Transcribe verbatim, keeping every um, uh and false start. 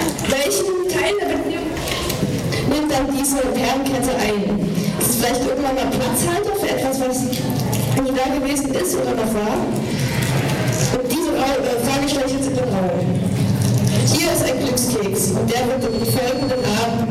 Welchen Teil der Beziehung nimmt dann diese Perlenkette ein? Ist es vielleicht irgendwann mal Platzhalter für etwas, was nie da gewesen ist oder noch war? Und diese Frage stelle ich jetzt in den Raum. Hier ist ein Glückskeks und der wird im folgenden Abend